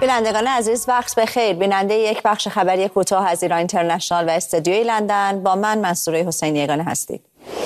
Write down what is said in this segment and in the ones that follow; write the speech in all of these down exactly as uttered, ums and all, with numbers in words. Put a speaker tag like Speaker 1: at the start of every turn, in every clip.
Speaker 1: بینندگان عزیز وقت بخیر. بیننده یک بخش خبری کوتاه از ایران اینترنشنال و استودیوی لندن با من منصوره حسینی یگانه هستید.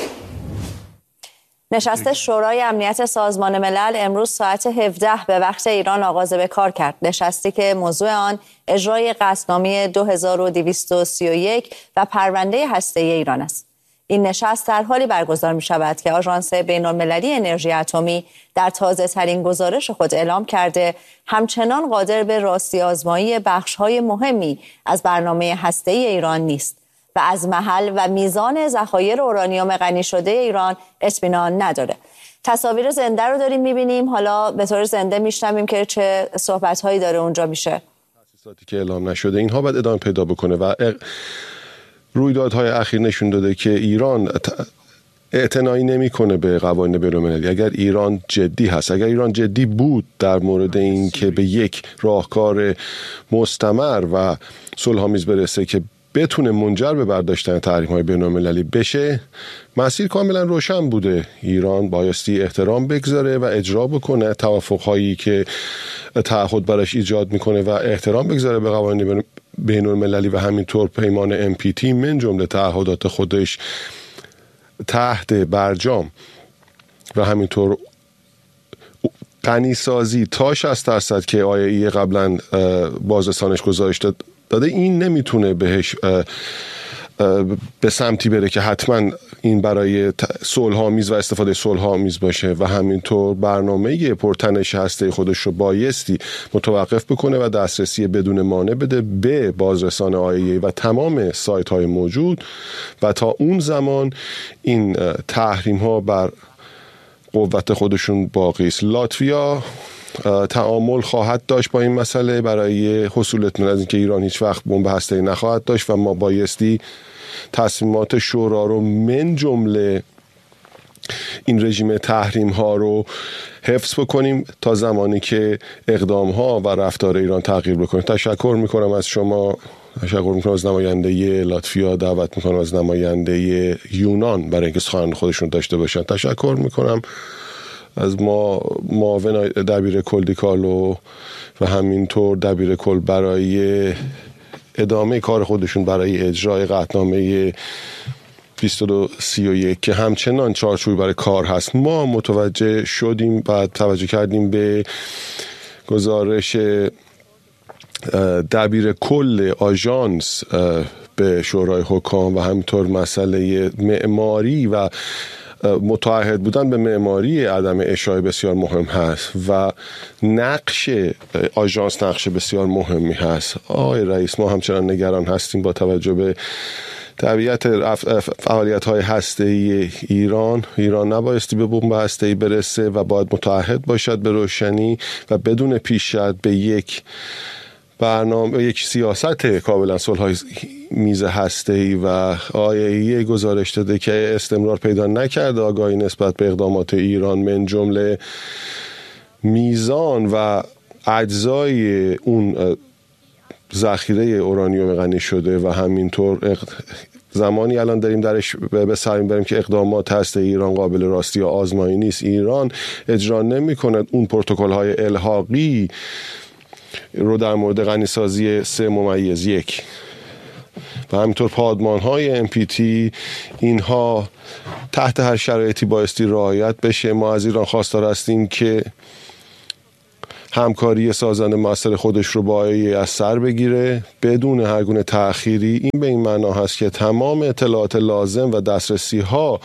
Speaker 1: نشست شورای امنیت سازمان ملل امروز ساعت هفده به وقت ایران آغاز به کار کرد. نشستی که موضوع آن اجرای قطعنامه دو هزار و دویست و سی و یک و پرونده هسته‌ای ایران است. این نشست در حالی برگزار می شود که آژانس بین‌المللی انرژی اتمی در تازه ترین گزارش خود اعلام کرده همچنان قادر به راستی آزمایی بخش های مهمی از برنامه هسته‌ای ایران نیست و از محل و میزان ذخایر اورانیوم غنی شده ایران اطمینان نداره. تصاویر زنده رو داریم می‌بینیم. حالا به طور زنده میشنویم که چه صحبت‌هایی داره اونجا میشه.
Speaker 2: تأسیساتی که اعلام نشده اینها باید ادامه پیدا بکنه و رویدادهای اخیر نشون داده که ایران اعتنایی نمیکنه به قوانین بین‌المللی. اگر ایران جدی هست، اگر ایران جدی بود در مورد این که به یک راهکار مستمر و صلح‌آمیز برسه که بتونه منجر به برداشتن تحریم‌های بین‌المللی بشه، مسیر کاملا روشن بوده. ایران بایستی احترام بگذاره و اجرا بکنه توافق‌هایی که تعهد براش ایجاد میکنه و احترام بگذاره به قوانین بین‌المللی و همینطور پیمان ام پی تی من جمله تعهدات خودش تحت برجام و همینطور غنیسازی تا شصت درصد که آی ای قبلا بازرسانش گزارش داده، این نمیتونه بهش به سمتی بره که حتما این برای صلح‌آمیز و استفاده صلح‌آمیز باشه و همینطور برنامه پرتنش هسته خودش رو بایستی متوقف بکنه و دسترسی بدون مانع بده به بازرسان آی ای و تمام سایت های موجود و تا اون زمان این تحریم ها بر قوت خودشون باقی است. لاتویا تعامل خواهد داشت با این مسئله برای حصول اطمینان از اینکه ایران هیچ وقت بمب هسته‌ای نخواهد داشت و ما بایستی تصمیمات شورا رو من جمله این رژیم تحریم ها رو حفظ بکنیم تا زمانی که اقدام ها و رفتار ایران تغییر بکنه. تشکر میکنم از شما، تشکر میکنم از نماینده لاتویا، دعوت میکنم از نماینده یونان برای اینکه سخن خودشون داشته باشن. تشکر میکنم از ما معاون دبیر کل دیکالو و همینطور دبیر کل برای ادامه کار خودشون برای اجرای قطعنامه بیست و دو سی و یک که همچنان چارچوبی برای کار هست. ما متوجه شدیم و توجه کردیم به گزارش دبیر کل آژانس به شورای حکام و همینطور مسئله معماری و متعهد بودن به معماری عدم اشاعه بسیار مهم هست و نقش آژانس نقش بسیار مهمی هست. آقای رئیس، ما همچنان نگران هستیم با توجه به طبیعت فعالیت‌های هسته‌ای ایران. ایران نبایستی به بمب هسته‌ای برسه و باید متعهد باشد به روشنی و بدون پیش‌رفت به یک برنامه، یک سیاست کاملا صلح‌آمیز هسته‌ای و آی ای گزارش داده که استمرار پیدا نکرده آگاهی نسبت به اقدامات ایران من جمله میزان و اجزای اون ذخیره اورانیوم غنی شده و همینطور زمانی الان داریم درش به سر میبریم که اقدامات هسته ایران قابل راستی یا آزمایی نیست. ایران اجرا نمی‌کند اون پروتکل‌های الحاقی رو در مورد غنیسازی سه ممیز یک و همینطور پادمان‌های ام پی تی، اینها تحت هر شرایطی بایستی رعایت بشه. ما از ایران خواستار هستیم که همکاری سازنده مؤثر خودش رو با آی از سر بگیره بدون هر گونه تأخیری. این به این معنا هست که تمام اطلاعات لازم و دسترسی ها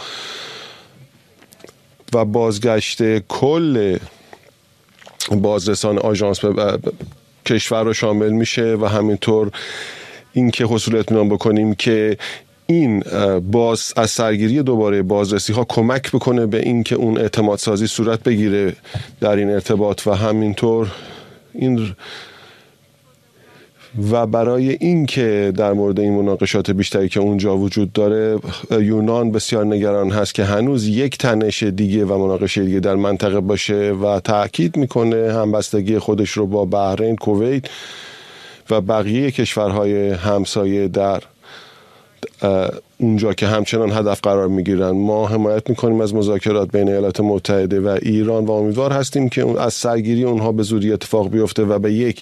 Speaker 2: و بازگشت کل بازرسان آژانس به کشور رو شامل میشه و همینطور اینکه حصول اطمینان بکنیم که این باز از سرگیری دوباره بازرسی ها کمک بکنه به این که اون اعتماد سازی صورت بگیره در این ارتباط و همینطور این و برای این که در مورد این مناقشات بیشتری که اونجا وجود داره، یونان بسیار نگران هست که هنوز یک تنش دیگه و مناقشه دیگه در منطقه باشه و تأکید میکنه همبستگی خودش رو با بحرین، کویت و بقیه کشورهای همسایه در اونجا که همچنان هدف قرار میگیرن. ما حمایت میکنیم از مذاکرات بین ایالات متحده و ایران و امیدوار هستیم که از سرگیری اونها به زودی اتفاق بیفته و به یک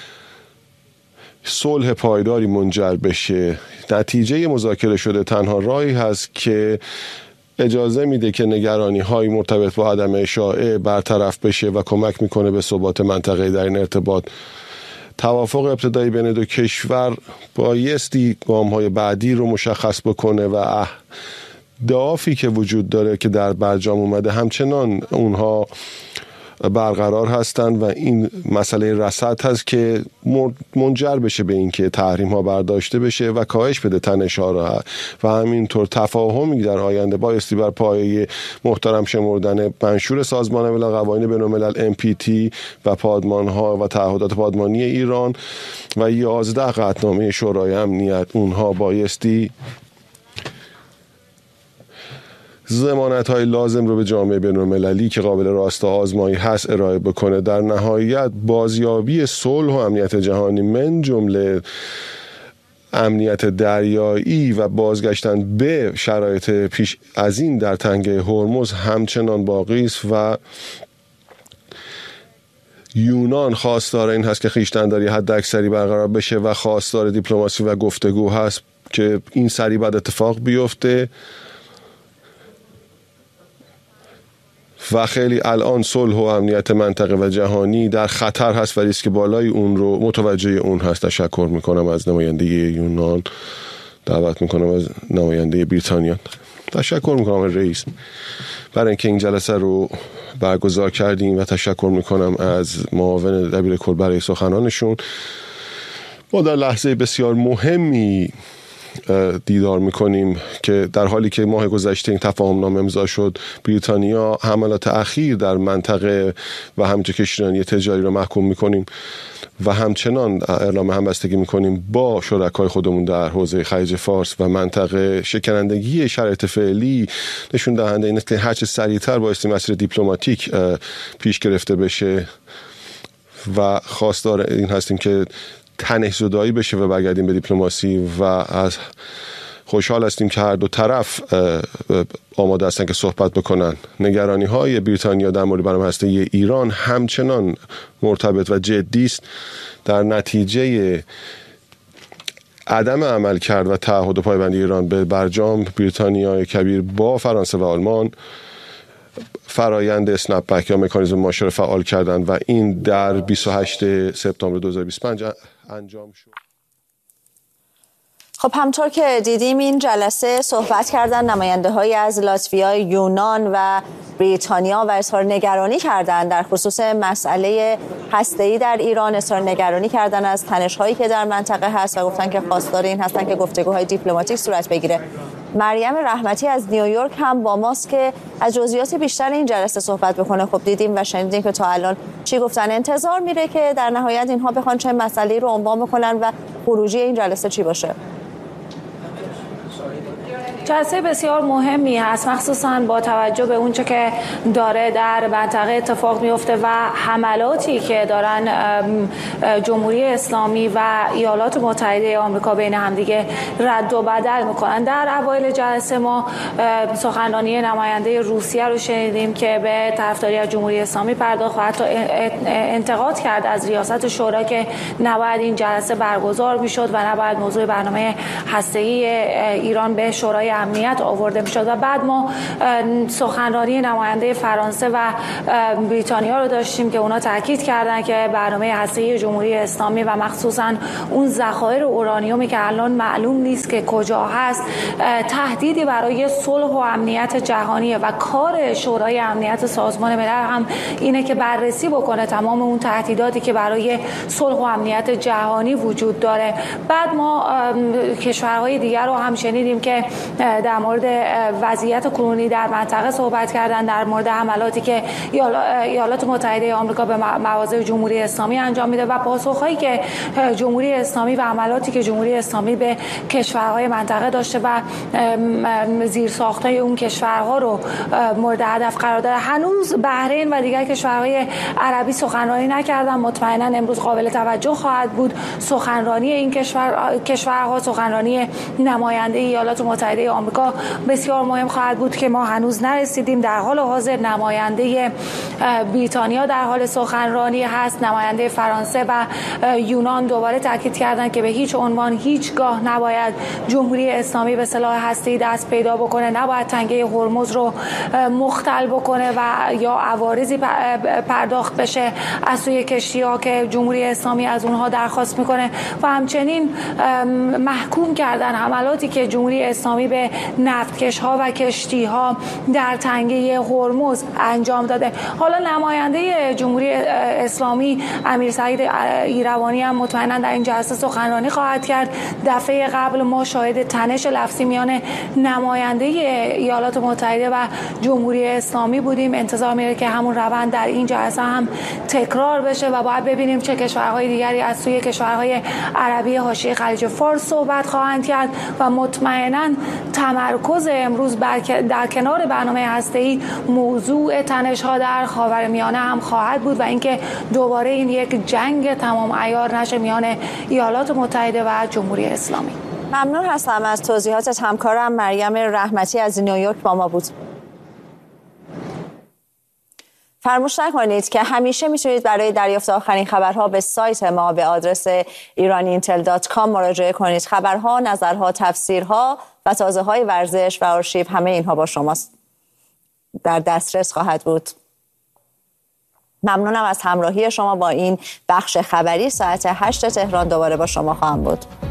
Speaker 2: صلح پایداری منجر بشه. نتیجه مذاکره شده تنها راهی هست که اجازه میده که نگرانی های مرتبط با عدم اشاعه برطرف بشه و کمک میکنه به ثبات منطقه در این ارتباط. توافق ابتدایی بین دو کشور بایستی گام های بعدی رو مشخص بکنه و اهدافی که وجود داره که در برجام اومده همچنان اونها برقرار هستند و این مسئله رصد هست که منجر بشه به اینکه تحریم ها برداشته بشه و کاهش بده تنش ها را و همینطور تفاهمی در آینده بایستی بر پایه محترم شمردن منشور سازمان ملل، قوانین بین‌الملل ام پی تی و پادمان ها و تعهدات پادمانی ایران و یازده قطعنامه شورای امنیت، اونها بایستی ضمانت های لازم رو به جامعه بین‌المللی که قابل راست آزمایی هست ارائه بکنه. در نهایت بازیابی صلح و امنیت جهانی من جمله امنیت دریایی و بازگشتن به شرایط پیش از این در تنگه هرمز همچنان باقی است و یونان خواستار این هست که خویشتن‌داری حداکثری برقرار بشه و خواستار دیپلماسی و گفتگو هست که این سریع بعد اتفاق بیفته و خیلی الان صلح و امنیت منطقه و جهانی در خطر هست و ریسک بالای اون رو متوجه اون هست. تشکر میکنم از نماینده یونان، دعوت میکنم از نماینده بریتانیا، تشکر میکنم رئیس برای اینکه این جلسه رو برگزار کردیم و تشکر میکنم از معاون دبیر کل برای سخنانشون. ما در لحظه بسیار مهمی دیدار میکنیم که در حالی که ماه گذشته این تفاهم نامه امضا شد، بریتانیا حملات اخیر در منطقه و همچنین کشتیرانی تجاری رو محکوم میکنیم و همچنان اعلام همبستگی میکنیم با شرکای خودمون در حوزه خلیج فارس و منطقه. شکنندگی شرایط فعلی نشون دهنده اینه که هرچه سریعتر بایستی مسیر دیپلماتیک پیش گرفته بشه و خواستار این هستیم که تنش زدایی بشه و برگردیم به دیپلماسی و از خوشحال هستیم که هر دو طرف آماده هستن که صحبت بکنن. نگرانی های بریتانیا در مورد برنامه هسته ایران همچنان مرتبط و جدی است. در نتیجه عدم عمل کرد و تعهد و پایبندی ایران به برجام، بریتانیای کبیر با فرانسه و آلمان فرایند اسنپ بک یا مکانیزم ماشه فعال کردن و این در بیست و هشتم سپتامبر دو هزار و بیست و پنج انجام شد.
Speaker 1: خب همطور که دیدیم این جلسه صحبت کردن نماینده های از لاتویا، یونان و بریتانیا و اظهار نگرانی کردن در خصوص مسئله هسته‌ای در ایران، اظهار نگرانی کردن از تنش‌هایی که در منطقه هست و گفتن که خواستار این هستن که گفتگوهای دیپلماتیک صورت بگیره. مریم رحمتی از نیویورک هم با ماست که از جزئیات بیشتر این جلسه صحبت بکنه. خب دیدیم و شنیدیم که تا الان چی گفتن. انتظار میره که در نهایت اینها بخوان چه مسئله‌ای رو عنوان بکنن و خروجی این جلسه چی باشه؟
Speaker 3: جلسه بسیار مهمی هست، مخصوصا با توجه به اونچه که داره در منطقه اتفاق میفته و حملاتی که دارن جمهوری اسلامی و ایالات متحده آمریکا بین همدیگه رد و بدل میکنن. در اوایل جلسه ما سخنرانی نماینده روسیه رو شنیدیم که به طرفداری از جمهوری اسلامی پرداخت و حتی انتقاد کرد از ریاست شورا که نباید این جلسه برگزار میشد و نباید موضوع برنامه هسته‌ای ایران به شورای امنیت آورده میشد. و بعد ما سخنرانی نماینده فرانسه و بریتانیا رو داشتیم که اونا تاکید کردن که برنامه هسته‌ای جمهوری اسلامی و مخصوصا اون ذخایر اورانیومی که الان معلوم نیست که کجا هست تهدیدی برای صلح و امنیت جهانیه و کار شورای امنیت سازمان ملل هم اینه که بررسی بکنه تمام اون تهدیداتی که برای صلح و امنیت جهانی وجود داره. بعد ما کشورهای دیگر رو هم شنیدیم که در مورد وضعیت کنونی در منطقه صحبت کردن، در مورد حملاتی که ایالات متحده آمریکا به مواضع جمهوری اسلامی انجام میده و پاسخهایی که جمهوری اسلامی و عملاتی که جمهوری اسلامی به کشورهای منطقه داشته و زیرساختهای اون کشورها رو مورد هدف قرار داده. هنوز بحرین و دیگر کشورهای عربی سخنرانی نکردن. مطمئنا امروز قابل توجه خواهد بود سخنرانی این کشور کشورها، سخنرانی نماینده ایالات متحده آمریکا بسیار مهم خواهد بود که ما هنوز نرسیدیم. در حال حاضر نماینده بریتانیا در حال سخنرانی هست، نماینده فرانسه و یونان دوباره تاکید کردند که به هیچ عنوان هیچگاه نباید جمهوری اسلامی به سلاح هسته‌ای دست پیدا بکنه، نباید تنگه هرمز رو مختل بکنه و یا عوارضی پرداخت بشه از سوی کشتی‌ها که جمهوری اسلامی از اونها درخواست میکنه و همچنین محکوم کردن حملاتی که جمهوری اسلامی به نفتکش‌ها و کشتی‌ها در تنگه هرمز انجام داده. حالا نماینده جمهوری اسلامی امیر سعید ایروانی هم مطمئنا در این جلسه سخنرانی خواهد کرد. دفعه قبل ما شاهد تنش لفظی میان نماینده ایالات متحده و جمهوری اسلامی بودیم. انتظار میره که همون روند در این جلسه هم تکرار بشه و باید ببینیم چه کشورهای دیگری از سوی کشورهای عربی حاشیه خلیج فارس صحبت خواهند کرد و مطمئنا تمرکز امروز در کنار برنامه هسته‌ای موضوع تنش‌ها در خاورمیانه هم خواهد بود و اینکه دوباره این یک جنگ تمام عیار نشه میان ایالات متحده و جمهوری اسلامی.
Speaker 1: ممنون هستم از توضیحاتت. همکارم مریم رحمتی از نیویورک با ما بود. فراموش نکنید که همیشه میتونید برای دریافت آخرین خبرها به سایت ما به آدرس ایران اینتل دات کام مراجعه کنید. خبرها، نظرها، تفسیرها و تازه‌های ورزش و آرشیو همه اینها با شماست در دسترس خواهد بود. ممنونم از همراهی شما با این بخش خبری. ساعت هشت تهران دوباره با شما خواهم بود.